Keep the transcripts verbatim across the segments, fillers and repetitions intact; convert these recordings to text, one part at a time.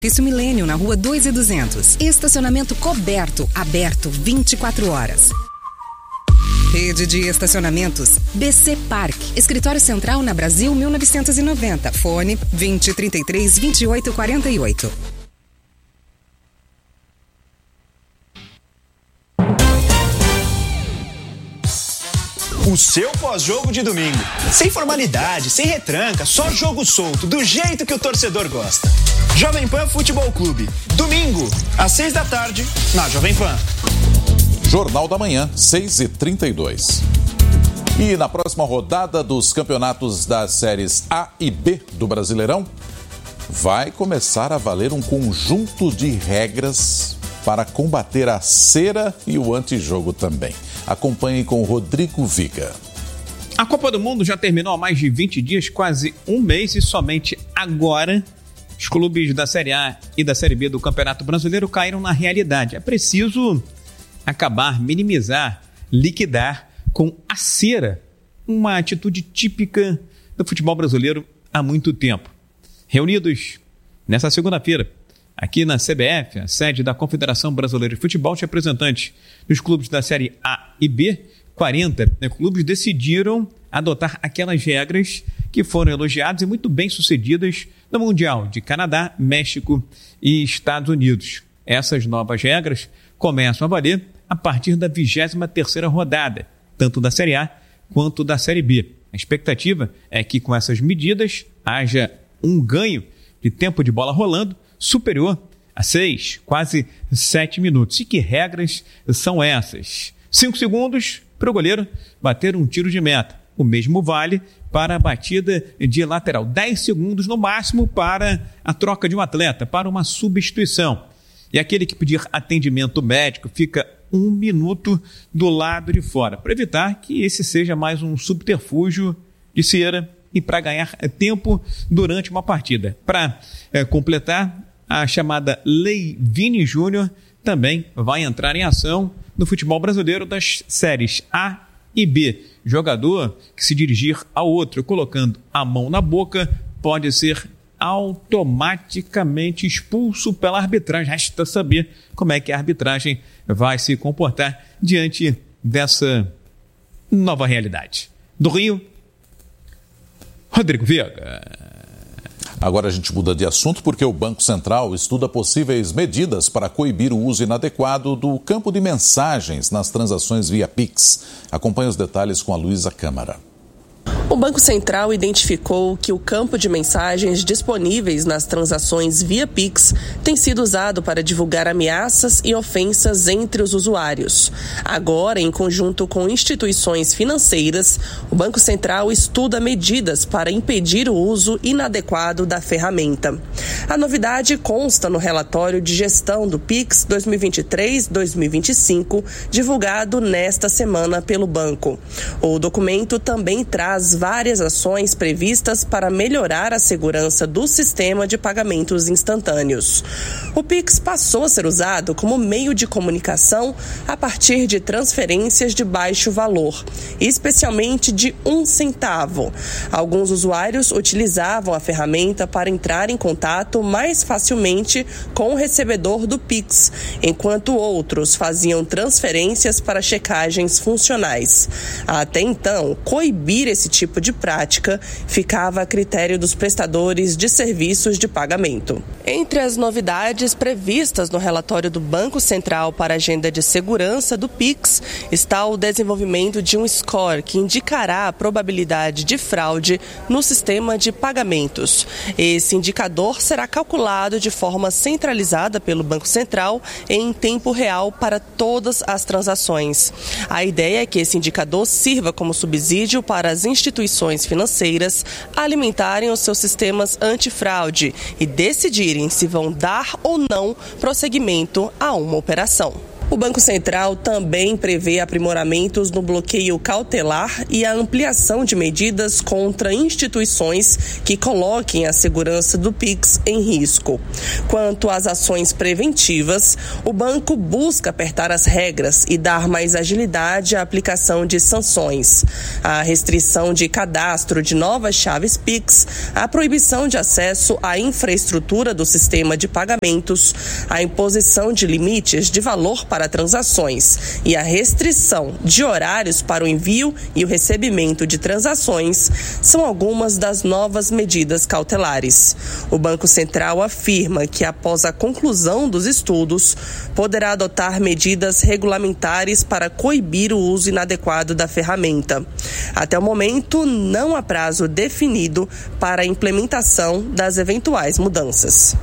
Isso Milênio, na rua dois e duzentos. Estacionamento coberto, aberto vinte e quatro horas. Rede de estacionamentos B C Park. Escritório Central na Brasil mil novecentos e noventa. Fone vinte, trinta e três, vinte e oito, quarenta e oito. O seu pós-jogo de domingo. Sem formalidade, sem retranca, só jogo solto, do jeito que o torcedor gosta. Jovem Pan Futebol Clube. Domingo, às seis da tarde, na Jovem Pan. Jornal da Manhã, seis e trinta e dois. E na próxima rodada dos campeonatos das séries A e B do Brasileirão, vai começar a valer um conjunto de regras para combater a cera e o antijogo também. Acompanhe com Rodrigo Viga. A Copa do Mundo já terminou há mais de vinte dias, quase um mês, e somente agora os clubes da Série A e da Série B do Campeonato Brasileiro caíram na realidade. É preciso acabar, minimizar, liquidar com a cera, uma atitude típica do futebol brasileiro há muito tempo. Reunidos nessa segunda-feira, aqui na C B F, a sede da Confederação Brasileira de Futebol, os representantes dos clubes da Série A e B, quarenta né, clubes decidiram adotar aquelas regras que foram elogiadas e muito bem sucedidas no Mundial de Canadá, México e Estados Unidos. Essas novas regras começam a valer a partir da vigésima terceira rodada, tanto da Série A quanto da Série B. A expectativa é que com essas medidas haja um ganho de tempo de bola rolando superior a seis, quase sete minutos. E que regras são essas? Cinco segundos para o goleiro bater um tiro de meta. O mesmo vale para a batida de lateral. Dez segundos no máximo para a troca de um atleta, para uma substituição. E aquele que pedir atendimento médico fica um minuto do lado de fora, para evitar que esse seja mais um subterfúgio de cera e para ganhar tempo durante uma partida. Para é, completar, a chamada Lei Vini Júnior também vai entrar em ação no futebol brasileiro das séries A e B. Jogador que se dirigir ao outro colocando a mão na boca pode ser automaticamente expulso pela arbitragem. Resta saber como é que a arbitragem vai se comportar diante dessa nova realidade. Do Rio, Rodrigo Viga. Agora a gente muda de assunto porque o Banco Central estuda possíveis medidas para coibir o uso inadequado do campo de mensagens nas transações via Pix. Acompanhe os detalhes com a Luísa Câmara. O Banco Central identificou que o campo de mensagens disponíveis nas transações via Pix tem sido usado para divulgar ameaças e ofensas entre os usuários. Agora, em conjunto com instituições financeiras, o Banco Central estuda medidas para impedir o uso inadequado da ferramenta. A novidade consta no relatório de gestão do Pix dois mil e vinte e três a dois mil e vinte e cinco, divulgado nesta semana pelo banco. O documento também traz várias ações previstas para melhorar a segurança do sistema de pagamentos instantâneos. O Pix passou a ser usado como meio de comunicação a partir de transferências de baixo valor, especialmente de um centavo. Alguns usuários utilizavam a ferramenta para entrar em contato mais facilmente com o recebedor do Pix, enquanto outros faziam transferências para checagens funcionais. Até então, coibir esse tipo de prática ficava a critério dos prestadores de serviços de pagamento. Entre as novidades previstas no relatório do Banco Central para a agenda de segurança do Pix está o desenvolvimento de um score que indicará a probabilidade de fraude no sistema de pagamentos. Esse indicador será calculado de forma centralizada pelo Banco Central em tempo real para todas as transações. A ideia é que esse indicador sirva como subsídio para as instituições financeiras alimentarem os seus sistemas antifraude e decidirem se vão dar ou não prosseguimento a uma operação. O Banco Central também prevê aprimoramentos no bloqueio cautelar e a ampliação de medidas contra instituições que coloquem a segurança do Pix em risco. Quanto às ações preventivas, o banco busca apertar as regras e dar mais agilidade à aplicação de sanções. A restrição de cadastro de novas chaves Pix, a proibição de acesso à infraestrutura do sistema de pagamentos, a imposição de limites de valor para transações e a restrição de horários para o envio e o recebimento de transações são algumas das novas medidas cautelares. O Banco Central afirma que, após a conclusão dos estudos, poderá adotar medidas regulamentares para coibir o uso inadequado da ferramenta. Até o momento, não há prazo definido para a implementação das eventuais mudanças.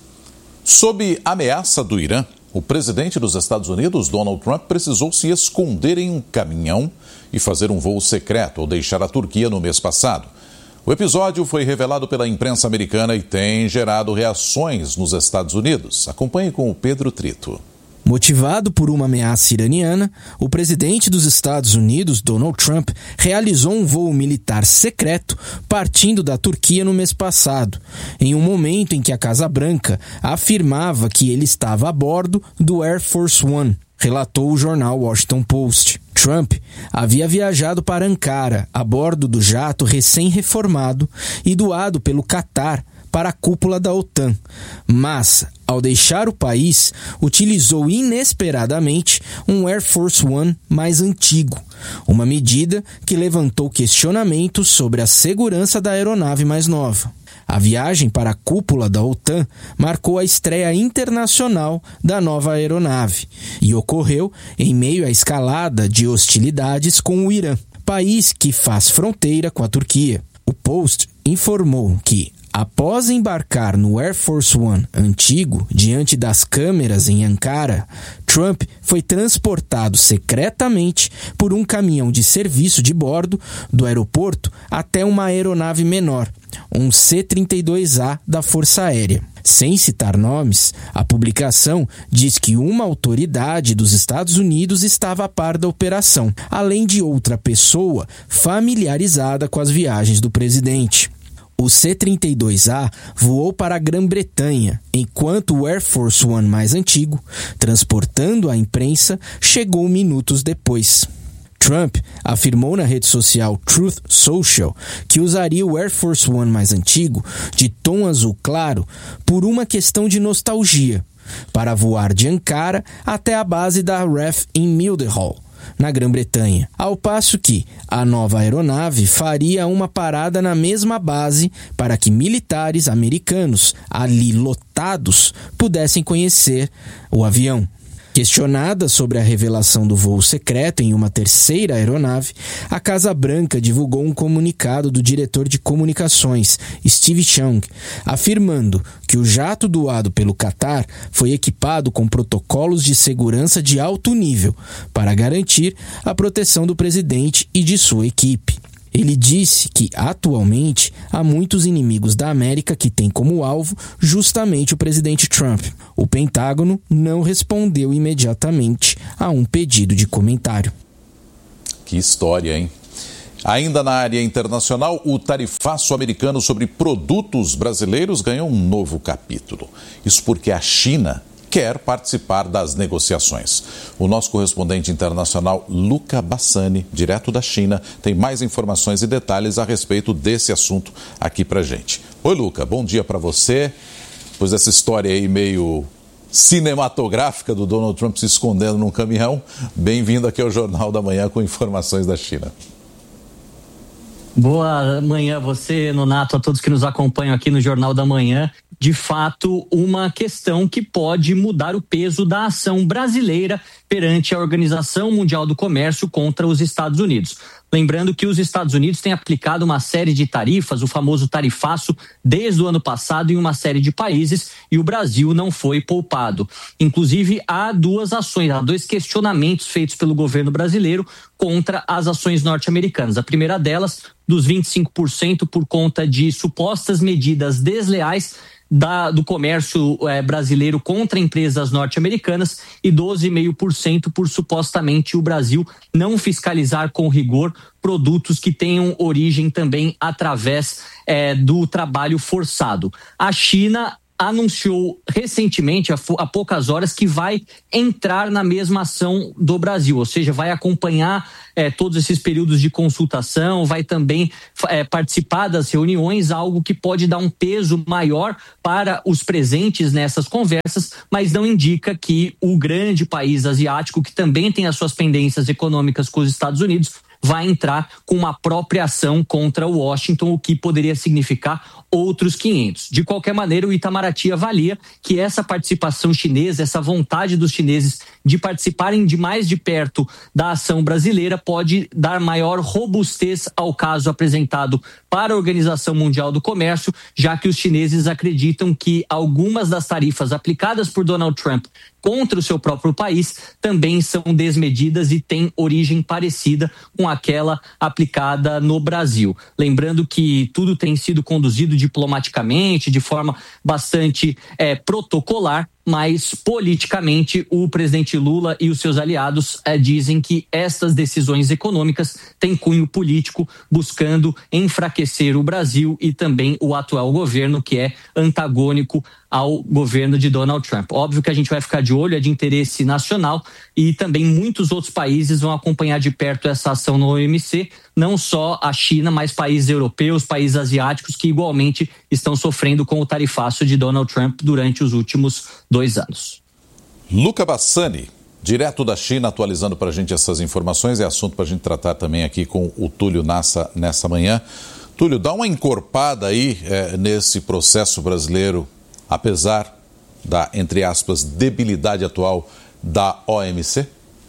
Sob ameaça do Irã, o presidente dos Estados Unidos, Donald Trump, precisou se esconder em um caminhão e fazer um voo secreto ao deixar a Turquia no mês passado. O episódio foi revelado pela imprensa americana e tem gerado reações nos Estados Unidos. Acompanhe com o Pedro Trito. Motivado por uma ameaça iraniana, o presidente dos Estados Unidos, Donald Trump, realizou um voo militar secreto partindo da Turquia no mês passado, em um momento em que a Casa Branca afirmava que ele estava a bordo do Air Force One, relatou o jornal Washington Post. Trump havia viajado para Ankara a bordo do jato recém-reformado e doado pelo Catar para a cúpula da OTAN, mas, ao deixar o país, utilizou inesperadamente um Air Force One mais antigo, uma medida que levantou questionamentos sobre a segurança da aeronave mais nova. A viagem para a cúpula da OTAN marcou a estreia internacional da nova aeronave e ocorreu em meio à escalada de hostilidades com o Irã, país que faz fronteira com a Turquia. O Post informou que, após embarcar no Air Force One antigo, diante das câmeras em Ankara, Trump foi transportado secretamente por um caminhão de serviço de bordo do aeroporto até uma aeronave menor, um C trinta e dois A da Força Aérea. Sem citar nomes, a publicação diz que uma autoridade dos Estados Unidos estava a par da operação, além de outra pessoa familiarizada com as viagens do presidente. O C trinta e dois A voou para a Grã-Bretanha, enquanto o Air Force One mais antigo, transportando a imprensa, chegou minutos depois. Trump afirmou na rede social Truth Social que usaria o Air Force One mais antigo, de tom azul claro, por uma questão de nostalgia, para voar de Ankara até a base da R A F em Mildenhall, na Grã-Bretanha, ao passo que a nova aeronave faria uma parada na mesma base para que militares americanos, ali lotados, pudessem conhecer o avião. Questionada sobre a revelação do voo secreto em uma terceira aeronave, a Casa Branca divulgou um comunicado do diretor de comunicações, Steve Chung, afirmando que o jato doado pelo Catar foi equipado com protocolos de segurança de alto nível para garantir a proteção do presidente e de sua equipe. Ele disse que, atualmente, há muitos inimigos da América que têm como alvo justamente o presidente Trump. O Pentágono não respondeu imediatamente a um pedido de comentário. Que história, hein? Ainda na área internacional, o tarifaço americano sobre produtos brasileiros ganhou um novo capítulo. Isso porque a China quer participar das negociações. O nosso correspondente internacional, Luca Bassani, direto da China, tem mais informações e detalhes a respeito desse assunto aqui pra gente. Oi, Luca, bom dia para você. Depois dessa história aí meio cinematográfica do Donald Trump se escondendo num caminhão, bem-vindo aqui ao Jornal da Manhã com informações da China. Boa manhã a você, Nonato, a todos que nos acompanham aqui no Jornal da Manhã. De fato, uma questão que pode mudar o peso da ação brasileira perante a Organização Mundial do Comércio contra os Estados Unidos. Lembrando que os Estados Unidos têm aplicado uma série de tarifas, o famoso tarifaço, desde o ano passado em uma série de países, e o Brasil não foi poupado. Inclusive, há duas ações, há dois questionamentos feitos pelo governo brasileiro contra as ações norte-americanas. A primeira delas, dos vinte e cinco por cento por conta de supostas medidas desleais da, do comércio é, brasileiro contra empresas norte-americanas e doze vírgula cinco por cento por supostamente o Brasil não fiscalizar com rigor produtos que tenham origem também através é, do trabalho forçado. A China anunciou recentemente, há, há poucas horas, que vai entrar na mesma ação do Brasil, ou seja, vai acompanhar é, todos esses períodos de consultação, vai também é, participar das reuniões, algo que pode dar um peso maior para os presentes nessas conversas, mas não indica que o grande país asiático, que também tem as suas pendências econômicas com os Estados Unidos, vai entrar com uma própria ação contra Washington, o que poderia significar outros quinhentos. De qualquer maneira, o Itamaraty avalia que essa participação chinesa, essa vontade dos chineses de participarem de mais de perto da ação brasileira pode dar maior robustez ao caso apresentado para a Organização Mundial do Comércio, já que os chineses acreditam que algumas das tarifas aplicadas por Donald Trump contra o seu próprio país também são desmedidas e têm origem parecida com aquela aplicada no Brasil. Lembrando que tudo tem sido conduzido diplomaticamente, de forma bastante é, protocolar, mas politicamente o presidente Lula e os seus aliados eh, dizem que estas decisões econômicas têm cunho político, buscando enfraquecer o Brasil e também o atual governo, que é antagônico ao governo de Donald Trump. Óbvio que a gente vai ficar de olho, é de interesse nacional, e também muitos outros países vão acompanhar de perto essa ação no O M C, não só a China, mas países europeus, países asiáticos que igualmente estão sofrendo com o tarifaço de Donald Trump durante os últimos dois anos. Luca Bassani, direto da China, atualizando para a gente essas informações. É assunto para a gente tratar também aqui com o Túlio Nassa nessa manhã. Túlio, dá uma encorpada aí é, nesse processo brasileiro, apesar da, entre aspas, debilidade atual da O M C?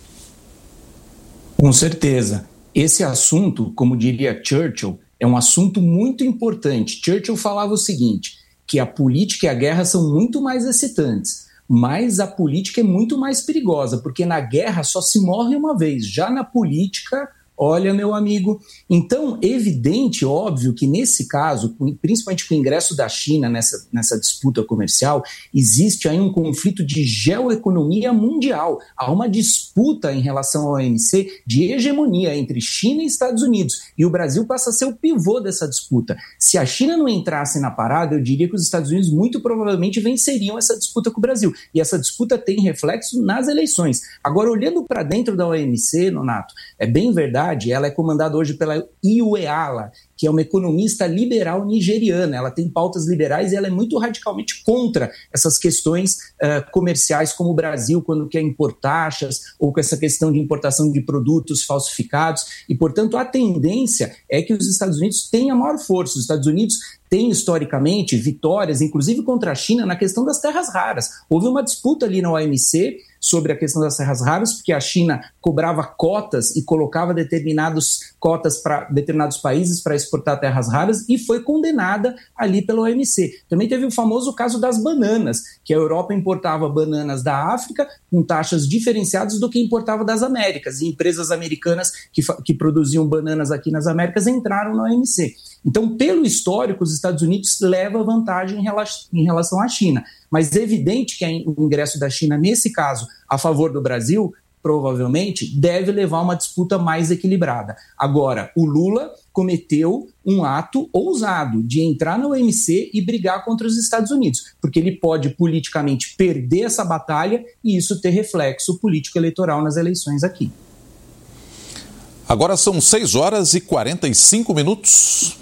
Com certeza. Esse assunto, como diria Churchill, é um assunto muito importante. Churchill falava o seguinte, que a política e a guerra são muito mais excitantes, mas a política é muito mais perigosa, porque na guerra só se morre uma vez, já na política, olha, meu amigo. Então, evidente, óbvio, que nesse caso, principalmente com o ingresso da China nessa, nessa disputa comercial, existe aí um conflito de geoeconomia mundial. Há uma disputa em relação ao O M C de hegemonia entre China e Estados Unidos, e o Brasil passa a ser o pivô dessa disputa. Se a China não entrasse na parada, eu diria que os Estados Unidos muito provavelmente venceriam essa disputa com o Brasil, e essa disputa tem reflexo nas eleições. Agora, olhando para dentro da O M C, Nonato, é bem verdade, ela é comandada hoje pela Iweala, que é uma economista liberal nigeriana. Ela tem pautas liberais e ela é muito radicalmente contra essas questões uh, comerciais, como o Brasil, quando quer impor taxas, ou com essa questão de importação de produtos falsificados. E, portanto, a tendência é que os Estados Unidos tenham a maior força. Os Estados Unidos têm, historicamente, vitórias, inclusive contra a China, na questão das terras raras. Houve uma disputa ali na O M C sobre a questão das terras raras, porque a China cobrava cotas e colocava determinadas cotas para determinados países para exportar terras raras, e foi condenada ali pela O M C. Também teve o famoso caso das bananas, que a Europa importava bananas da África com taxas diferenciadas do que importava das Américas, e empresas americanas que, que produziam bananas aqui nas Américas entraram na O M C. Então, pelo histórico, os Estados Unidos levam vantagem em relação, em relação à China. Mas é evidente que o ingresso da China, nesse caso, a favor do Brasil, provavelmente, deve levar a uma disputa mais equilibrada. Agora, o Lula cometeu um ato ousado de entrar na O M C e brigar contra os Estados Unidos, porque ele pode politicamente perder essa batalha e isso ter reflexo político-eleitoral nas eleições aqui. Agora são seis horas e quarenta e cinco minutos.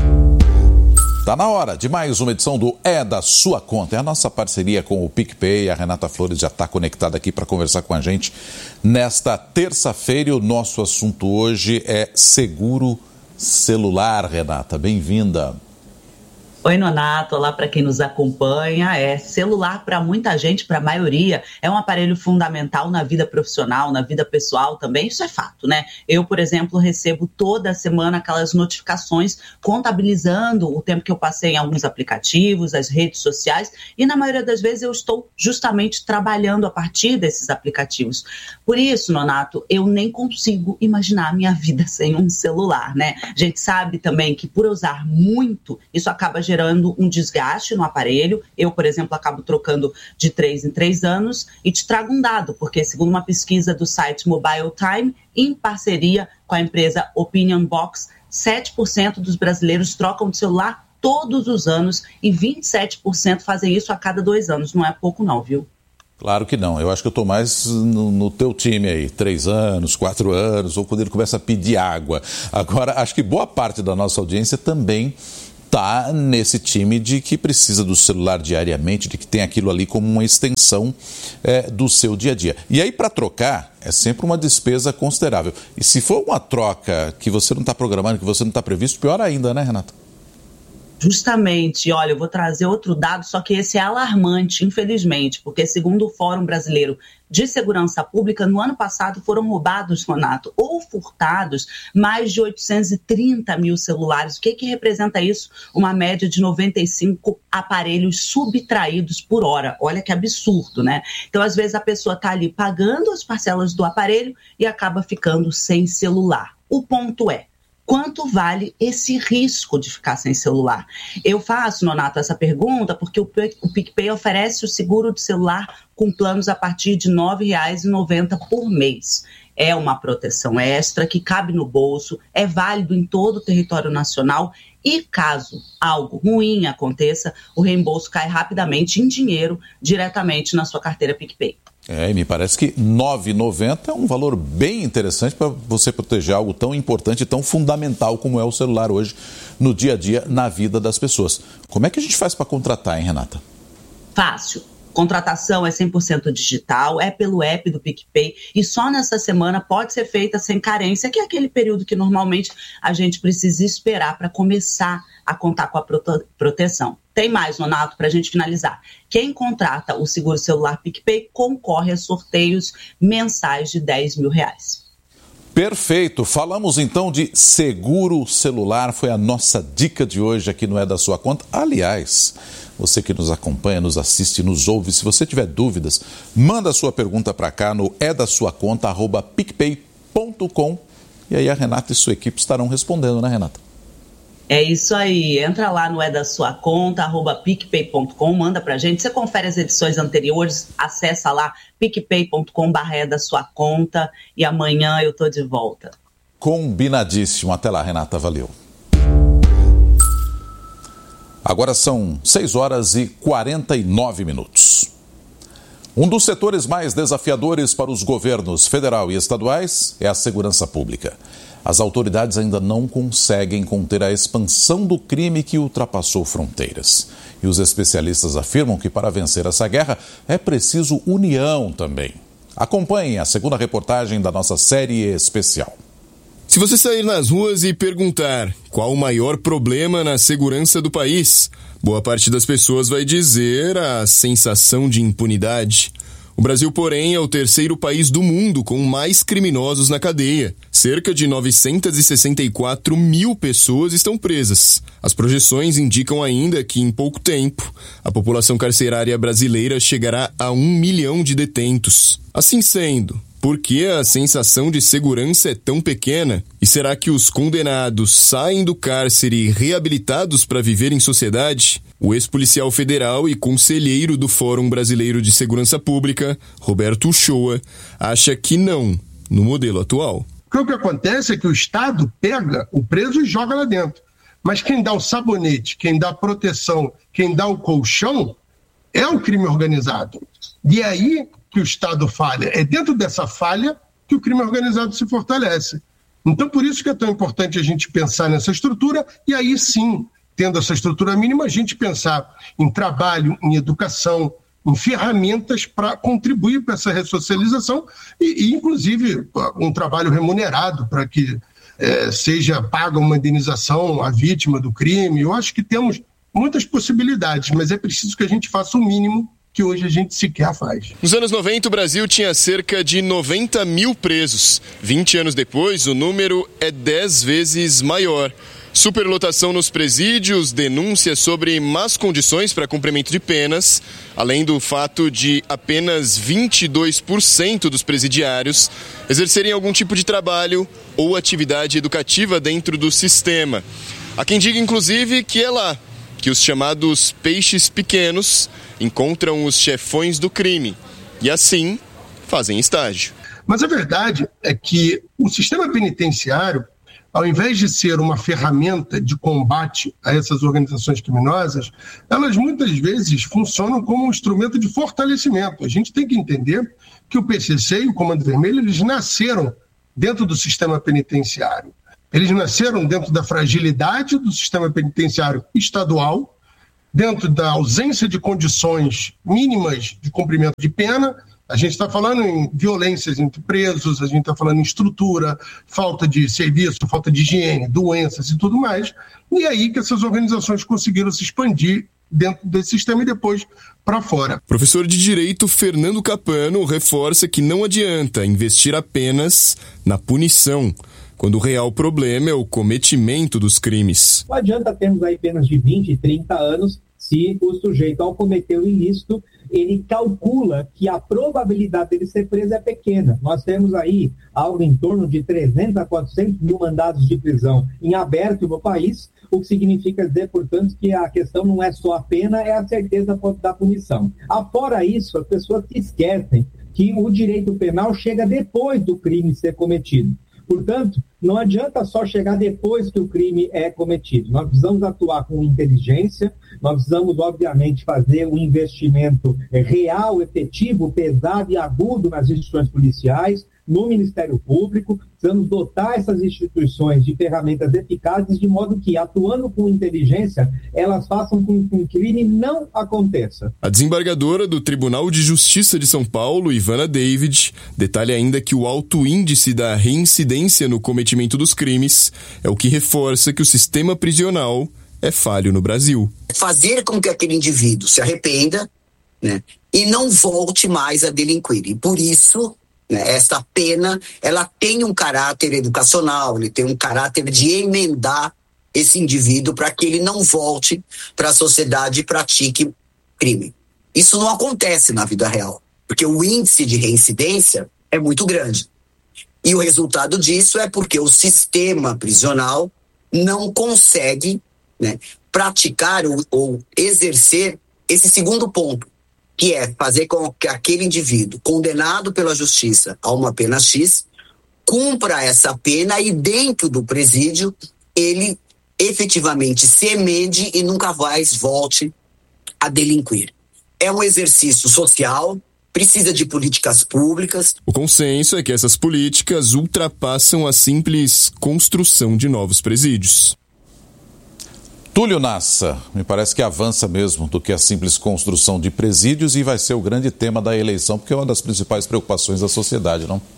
Está na hora de mais uma edição do É da Sua Conta. É a nossa parceria com o PicPay. A Renata Flores já está conectada aqui para conversar com a gente nesta terça-feira. E o nosso assunto hoje é seguro celular. Renata, bem-vinda. Oi, Nonato, olá para quem nos acompanha. É celular para muita gente, para a maioria, é um aparelho fundamental na vida profissional, na vida pessoal também, isso é fato, né? Eu, por exemplo, recebo toda semana aquelas notificações contabilizando o tempo que eu passei em alguns aplicativos, as redes sociais, e na maioria das vezes eu estou justamente trabalhando a partir desses aplicativos. Por isso, Nonato, eu nem consigo imaginar a minha vida sem um celular, né? A gente sabe também que por usar muito, isso acaba gerando gerando um desgaste no aparelho. Eu, por exemplo, acabo trocando de três em três anos e te trago um dado, porque segundo uma pesquisa do site Mobile Time, em parceria com a empresa Opinion Box, sete por cento dos brasileiros trocam de celular todos os anos e vinte e sete por cento fazem isso a cada dois anos. Não é pouco não, viu? Claro que não. Eu acho que eu estou mais no, no teu time aí, três anos, quatro anos, ou quando ele começa a pedir água. Agora, acho que boa parte da nossa audiência também está nesse time de que precisa do celular diariamente, de que tem aquilo ali como uma extensão é, do seu dia a dia. E aí, para trocar, é sempre uma despesa considerável. E se for uma troca que você não está programando, que você não está previsto, pior ainda, né, Renata? Justamente, olha, eu vou trazer outro dado, só que esse é alarmante, infelizmente, porque segundo o Fórum Brasileiro de Segurança Pública, no ano passado foram roubados, Renato, ou furtados mais de oitocentos e trinta mil celulares. O que que representa isso? Uma média de noventa e cinco aparelhos subtraídos por hora. Olha que absurdo, né? Então, às vezes, a pessoa está ali pagando as parcelas do aparelho e acaba ficando sem celular. O ponto é, quanto vale esse risco de ficar sem celular? Eu faço, Nonato, essa pergunta porque o PicPay oferece o seguro de celular com planos a partir de nove reais e noventa centavos por mês. É uma proteção extra que cabe no bolso, é válido em todo o território nacional e caso algo ruim aconteça, o reembolso cai rapidamente em dinheiro diretamente na sua carteira PicPay. É, e me parece que nove reais e noventa centavos é um valor bem interessante para você proteger algo tão importante e tão fundamental como é o celular hoje no dia a dia, na vida das pessoas. Como é que a gente faz para contratar, hein, Renata? Fácil. Contratação é cem por cento digital, é pelo app do PicPay e só nessa semana pode ser feita sem carência, que é aquele período que normalmente a gente precisa esperar para começar a contar com a prote- proteção. Tem mais, Nonato, para a gente finalizar. Quem contrata o seguro celular PicPay concorre a sorteios mensais de dez mil reais. Perfeito. Falamos então de seguro celular. Foi a nossa dica de hoje aqui no É da Sua Conta. Aliás, você que nos acompanha, nos assiste, nos ouve, se você tiver dúvidas, manda a sua pergunta para cá no é da sua conta arroba picpay ponto com e aí a Renata e sua equipe estarão respondendo, né, Renata? É isso aí, entra lá no é da sua conta, arroba picpay ponto com, manda pra gente, você confere as edições anteriores, acessa lá picpay ponto com barra é da sua conta e amanhã eu tô de volta. Combinadíssimo, até lá, Renata, valeu. Agora são seis horas e quarenta e nove minutos. Um dos setores mais desafiadores para os governos federal e estaduais é a segurança pública. As autoridades ainda não conseguem conter a expansão do crime que ultrapassou fronteiras. E os especialistas afirmam que para vencer essa guerra é preciso união também. Acompanhem a segunda reportagem da nossa série especial. Se você sair nas ruas e perguntar qual o maior problema na segurança do país, boa parte das pessoas vai dizer a sensação de impunidade. O Brasil, porém, é o terceiro país do mundo com mais criminosos na cadeia. Cerca de novecentos e sessenta e quatro mil pessoas estão presas. As projeções indicam ainda que, em pouco tempo, a população carcerária brasileira chegará a um milhão de detentos. Assim sendo, por que a sensação de segurança é tão pequena? E será que os condenados saem do cárcere reabilitados para viver em sociedade? O ex-policial federal e conselheiro do Fórum Brasileiro de Segurança Pública, Roberto Uchoa, acha que não, no modelo atual. Porque o que acontece é que o Estado pega o preso e joga lá dentro. Mas quem dá o sabonete, quem dá a proteção, quem dá o colchão, é o crime organizado. E aí que o Estado falha. É dentro dessa falha que o crime organizado se fortalece. Então, por isso que é tão importante a gente pensar nessa estrutura e aí sim, tendo essa estrutura mínima, a gente pensar em trabalho, em educação, em ferramentas para contribuir para essa ressocialização e, e, inclusive, um trabalho remunerado para que é, seja paga uma indenização à vítima do crime. Eu acho que temos muitas possibilidades, mas é preciso que a gente faça o mínimo que hoje a gente sequer faz. Nos anos noventa, o Brasil tinha cerca de noventa mil presos. vinte anos depois, o número é dez vezes maior. Superlotação nos presídios, denúncias sobre más condições para cumprimento de penas, além do fato de apenas vinte e dois por cento dos presidiários exercerem algum tipo de trabalho ou atividade educativa dentro do sistema. Há quem diga, inclusive, que é lá que os chamados peixes pequenos encontram os chefões do crime e, assim, fazem estágio. Mas a verdade é que o sistema penitenciário, ao invés de ser uma ferramenta de combate a essas organizações criminosas, elas muitas vezes funcionam como um instrumento de fortalecimento. A gente tem que entender que o P C C e o Comando Vermelho, eles nasceram dentro do sistema penitenciário. Eles nasceram dentro da fragilidade do sistema penitenciário estadual, dentro da ausência de condições mínimas de cumprimento de pena. A gente está falando em violências entre presos, a gente está falando em estrutura, falta de serviço, falta de higiene, doenças e tudo mais. E é aí que essas organizações conseguiram se expandir dentro desse sistema e depois para fora. Professor de Direito Fernando Capano reforça que não adianta investir apenas na punição, quando o real problema é o cometimento dos crimes. Não adianta termos aí penas de vinte, trinta anos se o sujeito, ao cometer o ilícito, ele calcula que a probabilidade dele ser preso é pequena. Nós temos aí algo em torno de trezentos a quatrocentos mil mandados de prisão em aberto no país, o que significa dizer, portanto, que a questão não é só a pena, é a certeza da punição. Afora isso, as pessoas se esquecem que o direito penal chega depois do crime ser cometido. Portanto, não adianta só chegar depois que o crime é cometido. Nós precisamos atuar com inteligência, nós precisamos, obviamente, fazer um investimento real, efetivo, pesado e agudo nas instituições policiais, no Ministério Público. Precisamos dotar essas instituições de ferramentas eficazes, de modo que, atuando com inteligência, elas façam com que um crime não aconteça. A desembargadora do Tribunal de Justiça de São Paulo, Ivana David, detalha ainda que o alto índice da reincidência no cometimento dos crimes é o que reforça que o sistema prisional é falho no Brasil. Fazer com que aquele indivíduo se arrependa, né, e não volte mais a delinquir. E por isso, essa pena, ela tem um caráter educacional, ele tem um caráter de emendar esse indivíduo para que ele não volte para a sociedade e pratique crime. Isso não acontece na vida real, porque o índice de reincidência é muito grande. E o resultado disso é porque o sistema prisional não consegue, né, praticar ou, ou exercer esse segundo ponto, que é fazer com que aquele indivíduo condenado pela justiça a uma pena X cumpra essa pena e dentro do presídio ele efetivamente se emende e nunca mais volte a delinquir. É um exercício social, precisa de políticas públicas. O consenso é que essas políticas ultrapassam a simples construção de novos presídios. Túlio Nassa, me parece que avança mesmo do que a simples construção de presídios e vai ser o grande tema da eleição, porque é uma das principais preocupações da sociedade, não?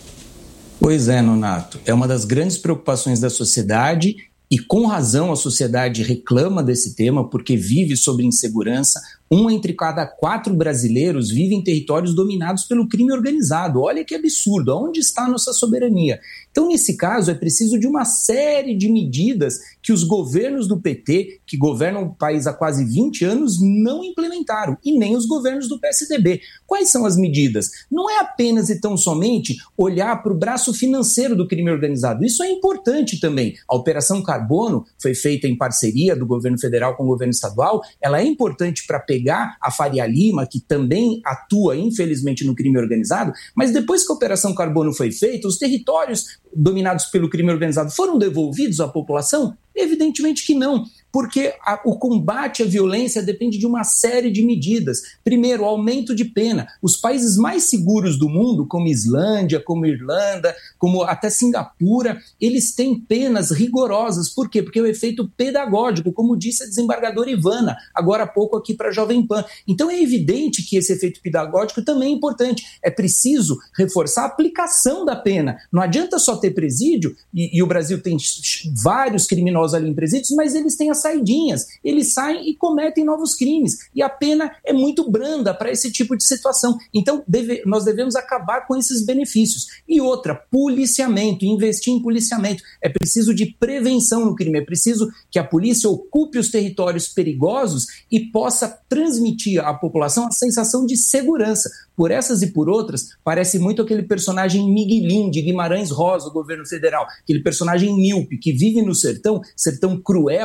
Pois é, Nonato. É uma das grandes preocupações da sociedade e, com razão, a sociedade reclama desse tema porque vive sobre insegurança. Um entre cada quatro brasileiros vive em territórios dominados pelo crime organizado. Olha que absurdo, onde está a nossa soberania? Então, nesse caso, é preciso de uma série de medidas que os governos do P T, que governam o país há quase vinte anos, não implementaram, e nem os governos do P S D B. Quais são as medidas? Não é apenas e tão somente olhar para o braço financeiro do crime organizado. Isso é importante também. A Operação Carbono foi feita em parceria do governo federal com o governo estadual. Ela é importante para pegar a Faria Lima, que também atua, infelizmente, no crime organizado, mas depois que a Operação Carbono foi feita, os territórios dominados pelo crime organizado foram devolvidos à população? Evidentemente que não, porque a, o combate à violência depende de uma série de medidas. Primeiro, aumento de pena. Os países mais seguros do mundo, como Islândia, como Irlanda, como até Singapura, eles têm penas rigorosas. Por quê? Porque é o efeito pedagógico, como disse a desembargadora Ivana, agora há pouco aqui para a Jovem Pan. Então é evidente que esse efeito pedagógico também é importante. É preciso reforçar a aplicação da pena. Não adianta só ter presídio, e, e o Brasil tem vários criminosos ali em presídios, mas eles têm as saidinhas, eles saem e cometem novos crimes, e a pena é muito branda para esse tipo de situação. Então deve, nós devemos acabar com esses benefícios. E outra, policiamento, investir em policiamento. É preciso de prevenção no crime, é preciso que a polícia ocupe os territórios perigosos e possa transmitir à população a sensação de segurança. Por essas e por outras, parece muito aquele personagem Miguelim de Guimarães Rosa, do governo federal, aquele personagem míope que vive no sertão, sertão cruel,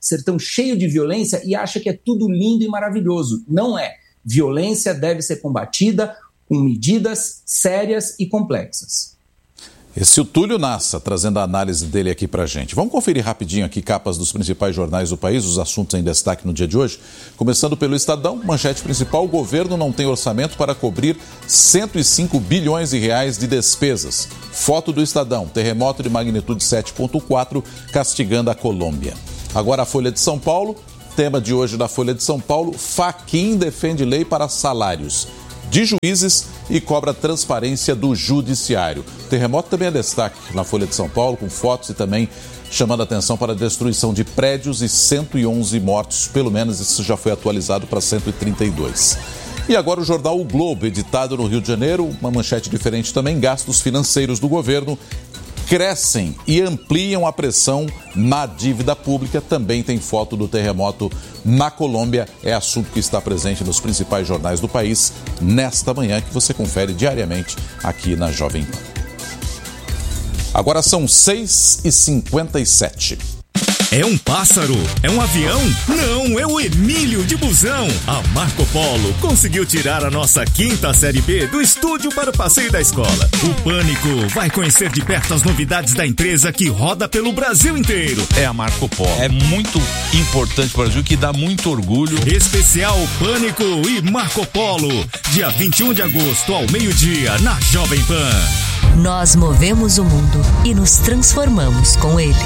sertão cheio de violência e acha que é tudo lindo e maravilhoso. Não é. Violência deve ser combatida com medidas sérias e complexas. Esse é o Túlio Nassa, trazendo a análise dele aqui pra gente. Vamos conferir rapidinho aqui capas dos principais jornais do país, os assuntos em destaque no dia de hoje. Começando pelo Estadão, manchete principal: o governo não tem orçamento para cobrir cento e cinco bilhões de reais de despesas. Foto do Estadão, terremoto de magnitude sete ponto quatro castigando a Colômbia. Agora a Folha de São Paulo, tema de hoje da Folha de São Paulo: Fachin defende lei para salários de juízes e cobra transparência do judiciário. Terremoto também é destaque na Folha de São Paulo, com fotos e também chamando a atenção para a destruição de prédios e cento e onze mortos, pelo menos isso já foi atualizado para cento e trinta e dois. E agora o jornal O Globo, editado no Rio de Janeiro, uma manchete diferente também: gastos financeiros do governo crescem e ampliam a pressão na dívida pública. Também tem foto do terremoto na Colômbia. É assunto que está presente nos principais jornais do país nesta manhã, que você confere diariamente aqui na Jovem Pan. Agora são seis e cinquenta e sete. É um pássaro? É um avião? Não, é o Emílio de Busão. A Marco Polo conseguiu tirar a nossa quinta série B do estúdio para o passeio da escola. O Pânico vai conhecer de perto as novidades da empresa que roda pelo Brasil inteiro. É a Marco Polo. É muito importante para o Brasil, que dá muito orgulho. Especial Pânico e Marco Polo, dia vinte e um de agosto ao meio-dia na Jovem Pan. Nós movemos o mundo e nos transformamos com ele.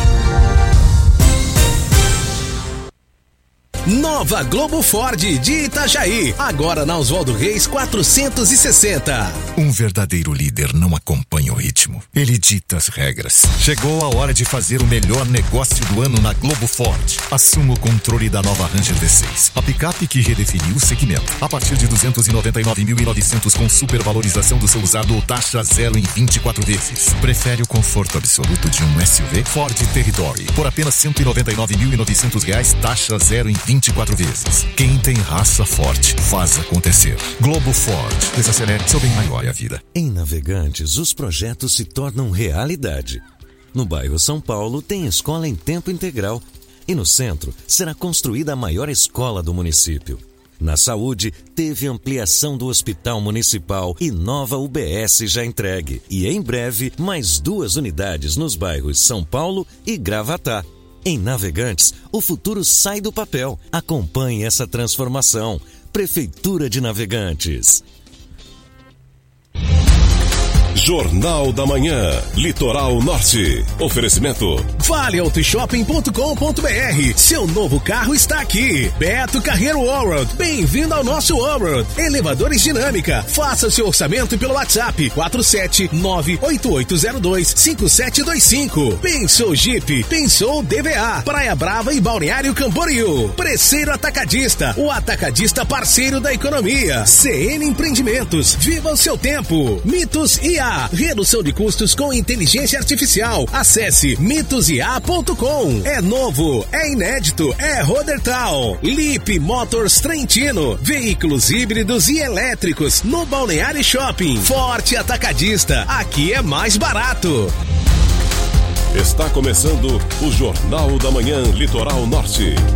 Nova Globo Ford de Itajaí, agora na Oswaldo Reis quatrocentos e sessenta. Um verdadeiro líder não acompanha o ritmo, ele dita as regras. Chegou a hora de fazer o melhor negócio do ano na Globo Ford. Assuma o controle da nova Ranger V seis, a picape que redefiniu o segmento. A partir de duzentos e noventa e nove mil e novecentos com supervalorização do seu usado ou taxa zero em vinte e quatro vezes. Prefere o conforto absoluto de um S U V? Ford Territory, por apenas cento e noventa e nove mil e novecentos reais, taxa zero em vinte e quatro vezes. Quem tem raça forte, faz acontecer. Globo Ford. Desacelere, seu bem maior é a vida. Em Navegantes, os projetos se tornam realidade. No bairro São Paulo tem escola em tempo integral e no centro será construída a maior escola do município. Na saúde, teve ampliação do Hospital Municipal e nova U B S já entregue. E em breve, mais duas unidades nos bairros São Paulo e Gravatá. Em Navegantes, o futuro sai do papel. Acompanhe essa transformação. Prefeitura de Navegantes. Jornal da Manhã, Litoral Norte. Oferecimento Vale Auto Shopping ponto com ponto b r. Seu novo carro está aqui. Beto Carreiro Allroad. Bem-vindo ao nosso Allroad. Elevadores Dinâmica. Faça seu orçamento pelo WhatsApp quatro sete nove oito oito zero dois cinco sete dois cinco. Pensou Jeep. Pensou D V A. Praia Brava e Balneário Camboriú. Preceiro Atacadista. O atacadista parceiro da economia. C N Empreendimentos. Viva o seu tempo. Mitos I A. Redução de custos com inteligência artificial. Acesse mitos i a ponto com. É novo, é inédito, é Rodertal. Lip Motors Trentino. Veículos híbridos e elétricos no Balneário Shopping. Forte Atacadista. Aqui é mais barato. Está começando o Jornal da Manhã, Litoral Norte.